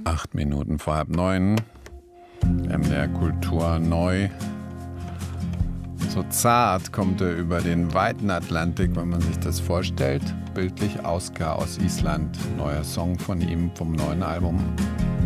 8 Minuten vor 8:30. MDR Kultur neu. So zart kommt er über den weiten Atlantik, wenn man sich das vorstellt. Bildlich Oskar aus Island. Neuer Song von ihm vom neuen Album.